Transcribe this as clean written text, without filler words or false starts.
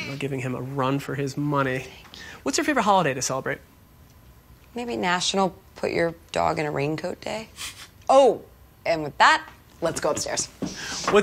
Giving him a run for his money. What's your favorite holiday to celebrate? Maybe National Put Your Dog in a Raincoat Day. Oh, and with that, let's go upstairs.